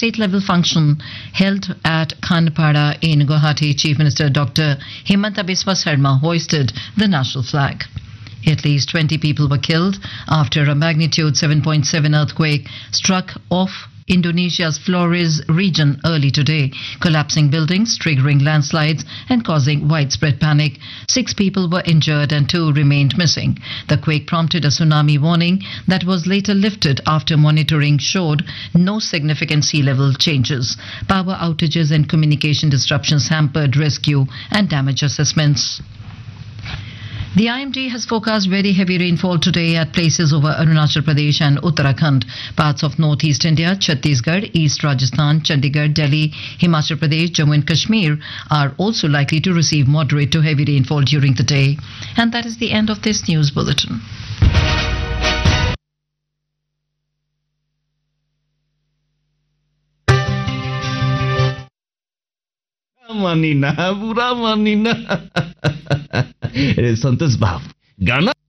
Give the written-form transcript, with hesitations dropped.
state-level function held at Khanpada in Guwahati, Chief Minister Dr. Himanta Biswa Sarma hoisted the national flag. At least 20 people were killed after a magnitude 7.7 earthquake struck off Indonesia's Flores region early today, collapsing buildings, triggering landslides and causing widespread panic. 6 people were injured and 2 remained missing. The quake prompted a tsunami warning that was later lifted after monitoring showed no significant sea level changes. Power outages and communication disruptions hampered rescue and damage assessments. The IMD has forecast very heavy rainfall today at places over Arunachal Pradesh and Uttarakhand. Parts of northeast India, Chhattisgarh, East Rajasthan, Chandigarh, Delhi, Himachal Pradesh, Jammu and Kashmir are also likely to receive moderate to heavy rainfall during the day. And that is the end of this news bulletin. मानी ना बुरा मानी ना संतोष बाब गाना